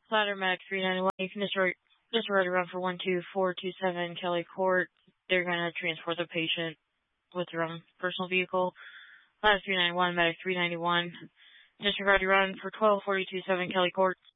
Ladder Medic 391, you can disregard around for 12427 Kelly Court. They're going to transport the patient with their own personal vehicle. Ladder 391, Medic 391, disregard your run for 12427 Kelly Court.